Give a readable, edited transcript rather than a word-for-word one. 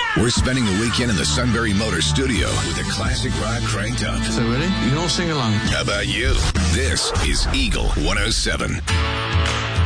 We're spending the weekend in the Sunbury Motor Studio with the classic rock cranked up. So ready? You can all sing along. How about you? This is Eagle 107.